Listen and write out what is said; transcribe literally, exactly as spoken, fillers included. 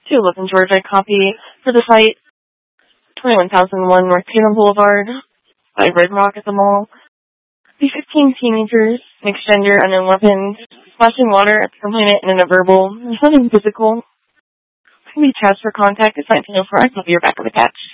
two eleven Georgia, copy. For the site, twenty-one thousand one North Tatum Boulevard, by Red Rock at the mall. The fifteen teenagers, mixed gender, unknown weapons, splashing water at the complainant and in a verbal. There's nothing physical. Can be charged for contact. It's nineteen oh four. I copy your back of attached.